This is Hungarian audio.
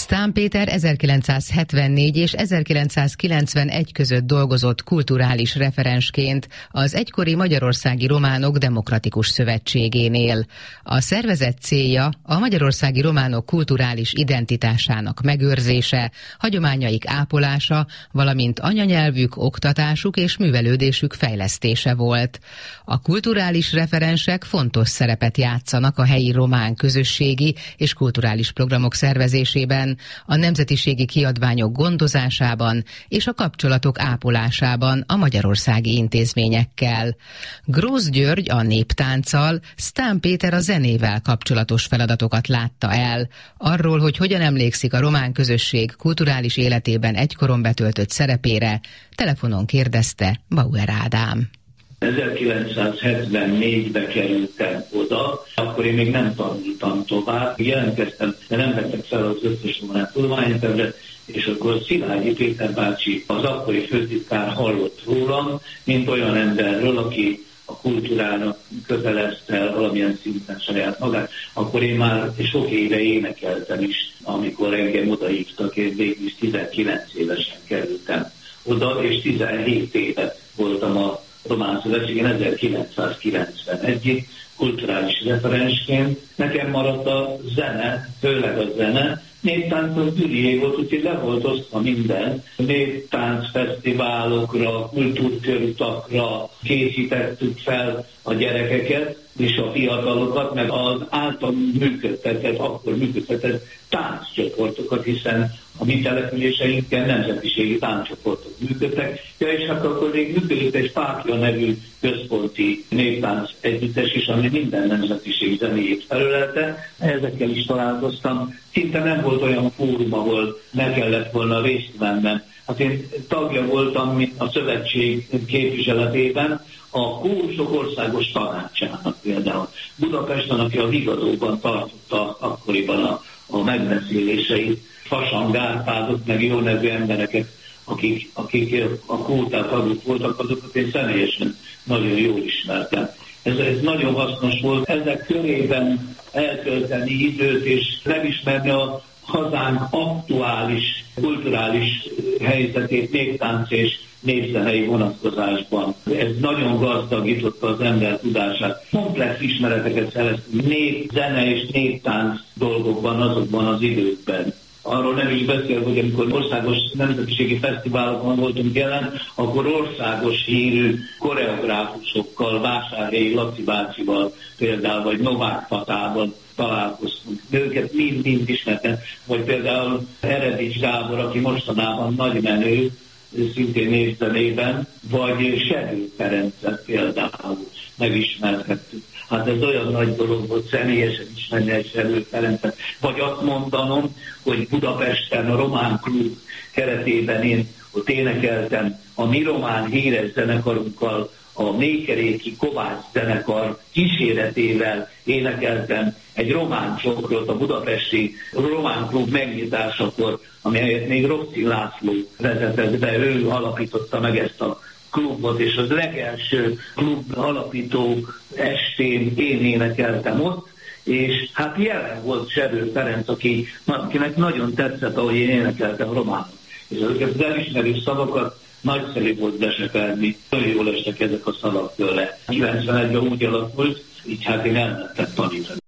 Stán Péter 1974 és 1991 között dolgozott kulturális referensként az egykori Magyarországi Románok Demokratikus Szövetségénél. A szervezet célja a magyarországi románok kulturális identitásának megőrzése, hagyományaik ápolása, valamint anyanyelvük, oktatásuk és művelődésük fejlesztése volt. A kulturális referensek fontos szerepet játszanak a helyi román közösségi és kulturális programok szervezésében, a nemzetiségi kiadványok gondozásában és a kapcsolatok ápolásában a magyarországi intézményekkel. Grósz György a néptánccal, Stán Péter a zenével kapcsolatos feladatokat látta el. Arról, hogy hogyan emlékszik a román közösség kulturális életében egykoron betöltött szerepére, telefonon kérdezte Bauer Ádám. 1974-be kerültem oda, akkor én még nem tanultam tovább. Jelentkeztem, de nem vettek fel az összes román tudományterületre, és akkor Szilágyi Péter bácsi, az akkori főtitkár hallott rólam, mint olyan emberről, aki a kultúrának kötelezte el valamilyen szinten saját magát. Akkor én már sok éve énekeltem is, amikor engem odahívtak, én végül is 19 évesen kerültem oda, és 17 évet voltam a Román Szövetségen 1991-ig kulturális referensként. Nekem maradt a zene, főleg a zene. Néptánc az Gyurié volt, úgyhogy le volt osztva minden. Néptánc fesztiválokra, kultúrkörutakra készítettük fel a gyerekeket és a fiatalokat, meg az általunk működtetett, akkor működtetett tánccsoportokat, hiszen a mi településeinken nemzetiségi tánccsoportok működtek, és akkor még működött egy Fákja nevű központi néptánc együttes is, ami minden nemzetiség zenéjét felölelte. Ezekkel is találkoztam. Szinte nem volt olyan fórum, ahol ne kellett volna részt vennem. Hát én tagja voltam, mint a szövetség képviseletében, a kórusok országos tanácsának például. Budapesten, aki a Vigadóban tartotta akkoriban a megbeszéléseit, Fasan Gárpádot, meg jó nevű embereket, akik a kótát tagok voltak, azokat én személyesen nagyon jól ismertem. Ez nagyon hasznos volt. Ezek körében eltölteni időt és megismerni a hazánk aktuális, kulturális helyzetét néptánc és népzenei vonatkozásban. Ez nagyon gazdagította az ember tudását. Komplex ismereteket szereztünk nép, zene és néptánc dolgokban azokban az időkben. Arról nem is beszél, hogy amikor országos nemzetiségi fesztiválokon voltunk jelen, akkor országos hírű koreográfusokkal, Vásárhelyi Laci bácsival például, vagy Novák Fatával találkoztunk. De őket mind ismertem. Vagy például Eredics Gábor, aki mostanában nagy menő, szintén népzenében, vagy Serő Ferencet például megismerhettük. Hát ez olyan nagy dolog volt személyesen ismerni egy Serő Ferencet. Vagy azt mondanom, hogy Budapesten a Román Klub keretében én ott énekeltem a mi román híres zenekarunkkal, a Mékeréki Kovács zenekar kíséretével énekeltem egy román csokrot a budapesti Román Klub megnyitásakor, amelyet még Rossi László vezetett be, ő alapította meg ezt a klubot, és az legelső klub alapító estén én énekeltem ott, és hát jelen volt Serő Ferenc, akinek nagyon tetszett, ahogy én énekeltem románul. És ezeket az elismerő szavakat nagyszerű volt besepelni. Nagyon jól estek ezek a szavak tőle. 91-ben úgy alakult, így hát én elmentem tanítani